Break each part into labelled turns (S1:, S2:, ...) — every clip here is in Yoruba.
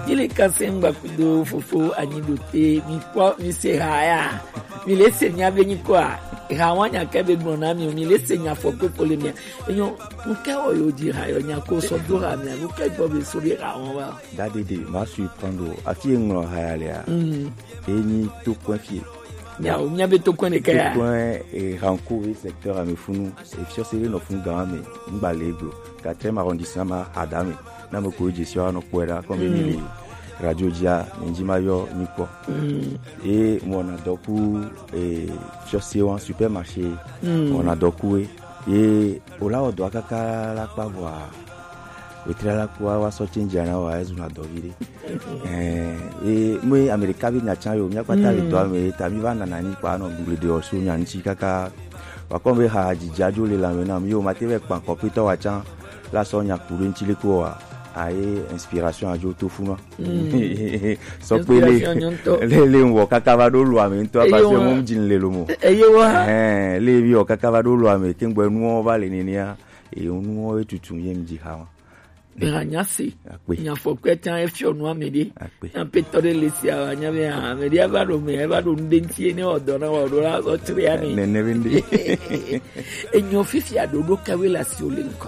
S1: il est cassé mbakudo fofo anyidote mi se haya mi lese nya beni kwa hawanya kebe gbona mi lese nya fope polemia enyo nka oyo di hayo nya ko so do ha mi nka bobe so bi rawon wa
S2: dadede ma surprendre afi ngro hayalea eni to confier
S1: ya o nya be to kon e kaya
S2: point et rencontrer secteur à mefunu et sur c'est no funu game mbalego 4e arrondissement adame na mo ko gestion no kwera comme mi radio dia Ninjimayo Nipo et mon adoku et sur c'est un supermarché on a doku et ola o doka kala kwa voir otrala kwa wa so change na wa ezuna dovire et moi america bi na chanyo nya kwata le do me tabi bana nani kwa no ngule de osu nya nchi kaka wa kombe ha jijajo le la mena mi o mateve kwa computer wa chan la so nya kuru nchi le kwa aye inspiration ajo to funa so pe le wo kakava do lo ame to apa se mo jinle lo mo le bi o kakava do lo ame kengbo enu o vale ni ya e onu o etutu ye mji ha
S1: nyasi nya fokweta efio no amede na petore lesi anya be amede aba do me aba do ndentie ne odo na odo la so tire ya ni
S2: ne bindi
S1: enyo fifi adodo kawela si olenko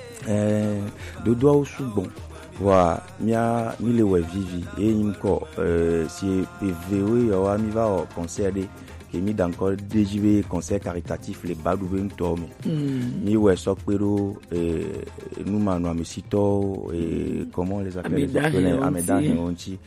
S2: dodo au subon wa mia mi le we vivi e nko si PVO yo wa mi va au concert de que mi d'encore DJV concert caritatif les badou nto mi we so pero nous manu amesito comment les appelle amedan onchi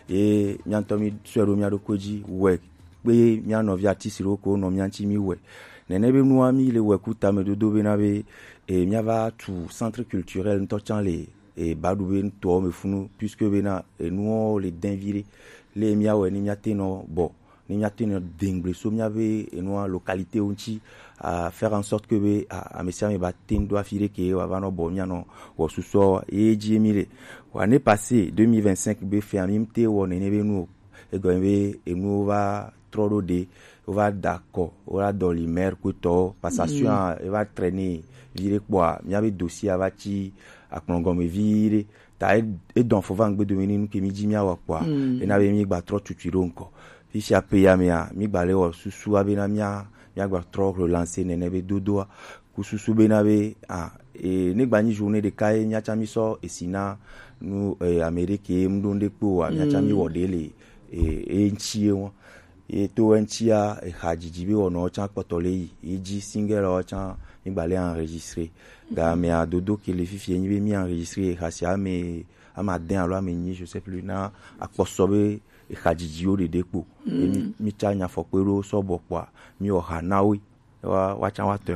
S2: e nyanto mi swero mi adokoji we pe mi anovia tisiro ko no mi anti mi we nene be nu ami le we kuta me dodo be na be et mi va tout centre culturel ntochan les et badou nto me funu puisque be na nous les d'inviter les mi awe ni mi ateno bon ni ateno dingle so mi ave no localité onchi à faire en sorte que à monsieur me batin doit filer que va no bon no wo suso e jimile wa ne passé 2025 be fermimte wo ne be nous e go be e nous va trop de on va d'accord on va dans l'imer ko passation e va traîner vire quoi mi ave dossier avati a kongo me vire ta e don fo vangbe de meninu ke mi jimi awa quoi e na be mi gba trop tuturo nko fi si apeya mi gba le wo susu abena mi gba trop relancer nene be dodo ku susu be na be e ne gba ni journée de kai nya chami so e sina nu Amerique mdonde po nya chami wodele e nchie won e to nchia e hajiji be wono chan potole yi ji single o chan mi gba le enregistrer ga me a dodo ke le fifi ni be mi enregistrer hasia me amadin alo ameni je sais plus na aposobe e hajiji o de depo mi chanya fopero so bokwa mi o hanawi wa chan wa te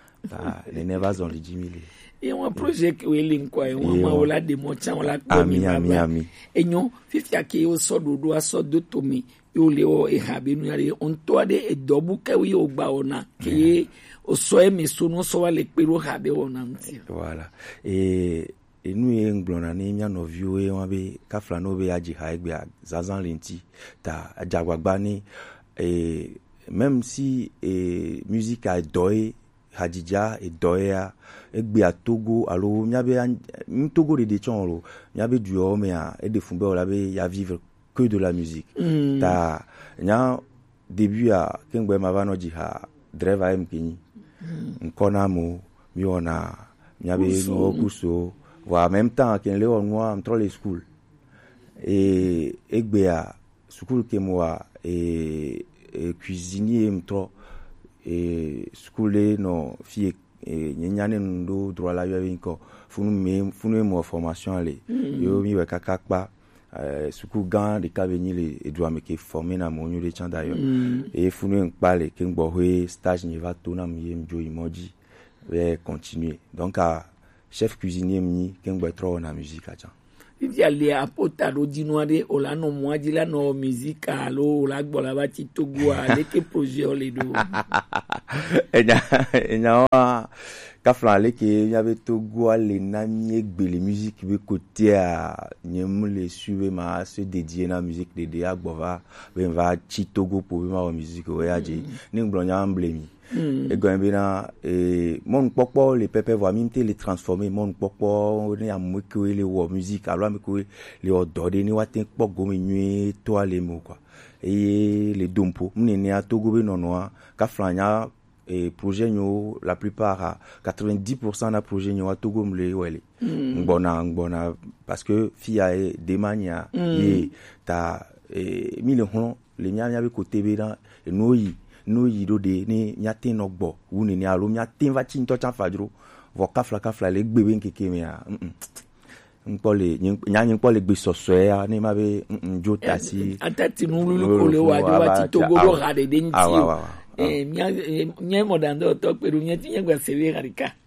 S2: le never on lijimile
S1: e un projet we linkwa e un ma ola de mo chan ola ko mi
S2: ami
S1: enyo fifi ake o so dodo aso do to mi yo le o e ha be nu yare on to ade e dobu ka wi o gba ona ke o so e mi so no so wale pero ha be ona nti
S2: voilà et nous englona ni nya no view e won be ka fla no be aji ha egbe zazan lenti ta ajagba ni même si musique a doé hadija e doya egbe a Togo alo miabe Togo de chonro miabe du homme a e de fumbe o la be ya vivre que de la musique ta nya début a kengbe mavano ji ha driver mkini nkona mo mi ona miabe no kuso wa même temps ken le on moi entre les school et egbe a school ke moi et cuisinier mtro et schoolé no fie nyanyane ndo droit la yo inko funu mo formation ale yo mi we kakakpa suku gan de kabeni le edwa me ke former na mo nyu de chan d'ailleurs et funu nkpale ke ngbo we stage ni va to na mi mjo imoji we continuer donc chef cuisinier mi ke ngbo trop na musique a chan
S1: il y a les apota do dinoade o la no moaji la no musique alo la gbola ba ti Togo a le ke projet o le do
S2: enya kafla le ke y avait Togo le nami gbele musique be côté à nyem le suivre ma se dédier na musique de dia gbova ben va chi Togo pour ma musique oyaji ning blonya emblemi e gombina mon popo les pépé voit mimte les transformer mon popo ne amoko le wo musique alors me ko le odode ni watin pogo me nui to le mo quoi et les dompo mne à Togo be nonoa kafla et projet nyo la plupart 90% na projet nyo à Togo mle wele ngona parce que fia e demania et ta mille hon le nya be côté be dans no yido de ni nyate no gbo wuni ni alo nyate va chinto cha fadro vo kafla le gbebe nkeke me a nkole nyanyi nkole gbe soso ya ni ma be jota si
S1: atati nulu ko le wa ti Togo lo rade de nti nya modando to peru nya ti nya gba sewe harika